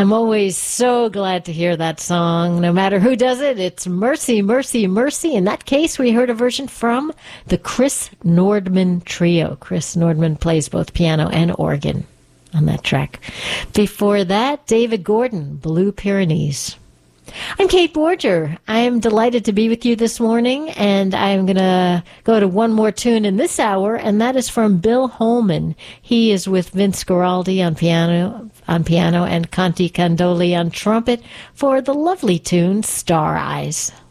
I'm always so glad to hear that song. No matter who does it, it's Mercy, Mercy, Mercy. In that case, we heard a version from the Chris Nordman Trio. Chris Nordman plays both piano and organ on that track. Before that, David Gordon, Blue Pyrenees. I'm Kate Borger. I am delighted to be with you this morning, and I'm going to go to one more tune in this hour, and that is from Bill Holman. He is with Vince Guaraldi on piano and Conti Candoli on trumpet for the lovely tune Star Eyes.